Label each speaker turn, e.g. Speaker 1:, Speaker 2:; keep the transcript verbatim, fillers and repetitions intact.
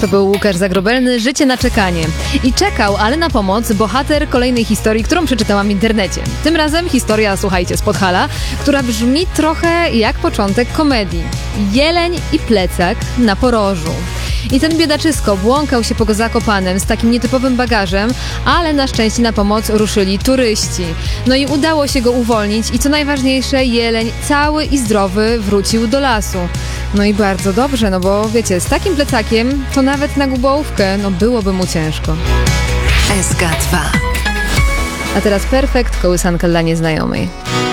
Speaker 1: To był Łukasz Zagrobelny, Życie na czekanie. I czekał, ale na pomoc, bohater kolejnej historii, którą przeczytałam w internecie. Tym razem historia, słuchajcie, z Podhala, która brzmi trochę jak początek komedii. Jeleń i plecak na porożu. I ten biedaczysko błąkał się po Zakopanem z takim nietypowym bagażem, ale na szczęście na pomoc ruszyli turyści. No i udało się go uwolnić i co najważniejsze, jeleń cały i zdrowy wrócił do lasu. No i bardzo dobrze, no bo wiecie, z takim plecakiem to nawet na gubołówkę, no byłoby mu ciężko.
Speaker 2: S K dwa.
Speaker 1: A teraz perfekt, kołysanka dla nieznajomej.